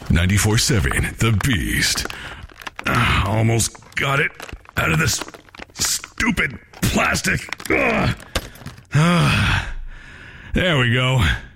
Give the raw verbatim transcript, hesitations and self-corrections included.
ninety-four point seven, The Beast. Uh, almost got it out of this stupid plastic. Ugh. Uh, there we go.